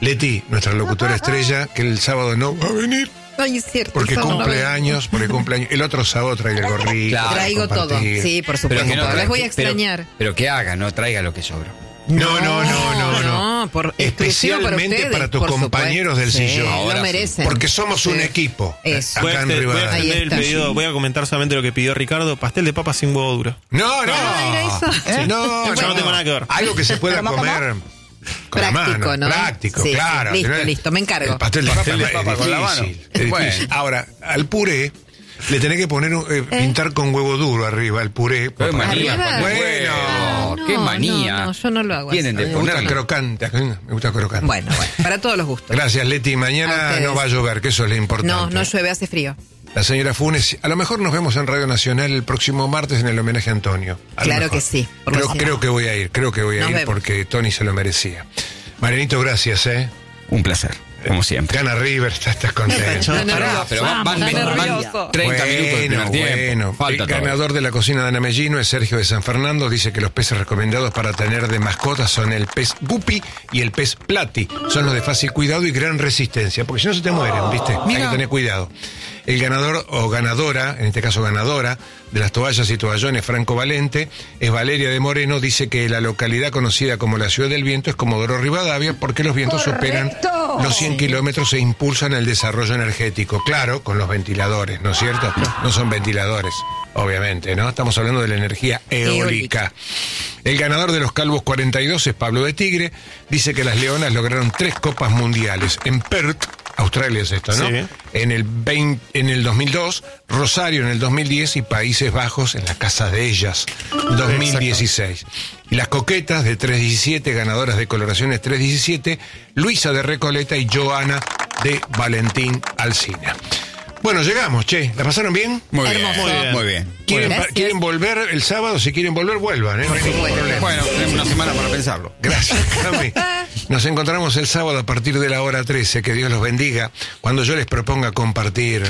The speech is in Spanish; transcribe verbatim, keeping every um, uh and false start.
Leti, nuestra locutora estrella, que el sábado no va a venir. Ay, es cierto. Porque no, cumple no. años, porque cumple años. El otro sábado trae el gorrito. Claro, Traigo todo. Sí, por supuesto. Pero que no Les voy a tra- extrañar. Pero, pero que haga, no traiga lo que sobró. No, no, no, no, no. No, por exclusivo para Especialmente ustedes, para tus por compañeros supuesto. del Sí, sillón. lo Ahora sí. merecen. Porque somos un Sí. equipo. Eso. Voy a, Acá en extender- voy a Rivadavia. Ahí extender el está. pedido, voy a comentar solamente lo que pidió Ricardo, pastel de papa sin huevo duro. No, no. Ah, era eso. ¿Eh? No, Yo no tengo nada que ver. Algo que se pueda ¿Cómo, cómo? comer con Práctico, la mano. ¿no? Práctico, Sí, sí. claro. Listo, Si no, listo, me encargo. El pastel de Pastel de papa, papa es con la difícil, mano. es Bueno. difícil. Ahora, al puré le tenés que poner un- eh, pintar con huevo duro arriba el puré. Pero es Papá. manía. Arriba. con Bueno. Ah, qué no, manía. No, no, yo no lo hago Tienen así. de Me gusta ponerle. crocante, me gusta crocante. Bueno, bueno, para todos los gustos. Gracias, Leti. A Mañana ustedes. no va a llover, que eso es lo importante. No, no llueve, hace frío. La señora Funes, a lo mejor nos vemos en Radio Nacional el próximo martes en el homenaje a Antonio. A lo Claro mejor. que sí, por Creo, lo creo que voy a ir, creo que voy a Nos ir vemos. porque Tony se lo merecía. Marianito, gracias, ¿eh? Un placer, como siempre. Gana River, estás, estás contento. Está Pará, nervioso. pero van, van, Está van nervioso. treinta minutos del primer tiempo. Bueno, Falta el todo. ganador de la cocina de Ana Mellino es Sergio de San Fernando. Dice que los peces recomendados para tener de mascotas son el pez guppy y el pez plati. Son los de fácil cuidado y gran resistencia, porque si no se te mueren, ¿viste? Hay que tener cuidado. El ganador o ganadora, en este caso ganadora, de las toallas y toallones Franco Valente, es Valeria de Moreno. Dice que la localidad conocida como la Ciudad del Viento es Comodoro Rivadavia porque los vientos superan los cien kilómetros e impulsan el desarrollo energético. Claro, con los ventiladores, ¿no es cierto? No son ventiladores, obviamente, ¿no? Estamos hablando de la energía eólica. Eólica. El ganador de los Calvos cuarenta y dos es Pablo de Tigre. Dice que las Leonas lograron tres copas mundiales. En Perth, Australia es esto, ¿no? Sí. En el veinte, en el dos mil dos, Rosario en el dos mil diez y Países Bajos en la casa de ellas, dos mil dieciséis. Y las coquetas de tres diecisiete, ganadoras de coloraciones tres diecisiete, Luisa de Recoleta y Joana de Valentín Alsina. Bueno, llegamos, che. ¿La pasaron bien? Muy bien, Hermoso. muy bien. Muy bien. ¿Quieren, Gracias. pa- ¿Quieren volver el sábado? Si quieren volver, vuelvan, ¿eh? No hay ningún supuesto. problema. Bueno, tenemos una semana para pensarlo. Gracias, Cami. Nos encontramos el sábado a partir de la hora trece. Que Dios los bendiga. Cuando yo les proponga compartir